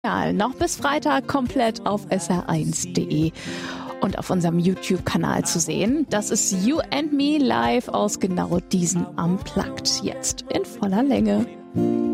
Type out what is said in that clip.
Noch bis Freitag komplett auf sr1.de und auf unserem YouTube-Kanal zu sehen. Das ist You and Me live aus genau diesem Unplugged, jetzt in voller Länge.